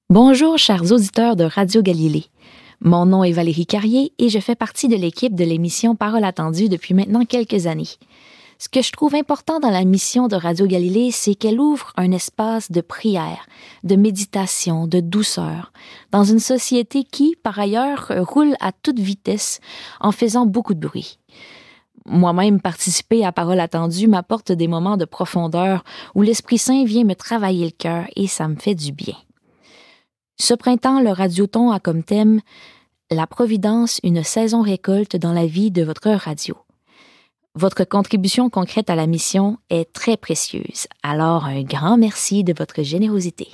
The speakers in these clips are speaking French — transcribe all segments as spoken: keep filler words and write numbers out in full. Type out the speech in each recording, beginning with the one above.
Bonjour, chers auditeurs de Radio Galilée. Mon nom est Valérie Carrier et je fais partie de l'équipe de l'émission Parole attendue depuis maintenant quelques années. Ce que je trouve important dans la mission de Radio Galilée, c'est qu'elle ouvre un espace de prière, de méditation, de douceur, dans une société qui, par ailleurs, roule à toute vitesse en faisant beaucoup de bruit. Moi-même, participer à Parole attendue m'apporte des moments de profondeur où l'Esprit Saint vient me travailler le cœur et ça me fait du bien. Ce printemps, le Radioton a comme thème « La Providence, une saison récolte dans la vie de votre radio ». Votre contribution concrète à la mission est très précieuse, alors un grand merci de votre générosité.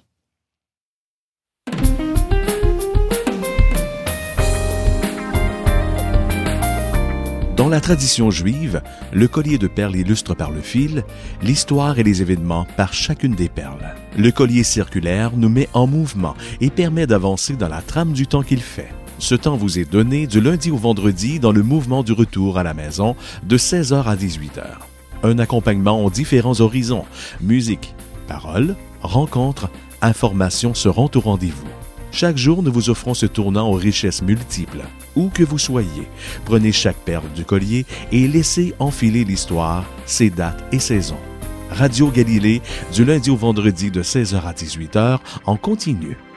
Dans la tradition juive, le collier de perles illustre par le fil l'histoire et les événements par chacune des perles. Le collier circulaire nous met en mouvement et permet d'avancer dans la trame du temps qu'il fait. Ce temps vous est donné du lundi au vendredi dans le mouvement du retour à la maison de seize heures à dix-huit heures. Un accompagnement aux différents horizons, musique, paroles, rencontres, informations seront au rendez-vous. Chaque jour, nous vous offrons ce tournant aux richesses multiples. Où que vous soyez, prenez chaque perle du collier et laissez enfiler l'histoire, ses dates et saisons. Radio Galilée, du lundi au vendredi de seize heures à dix-huit heures, en continu.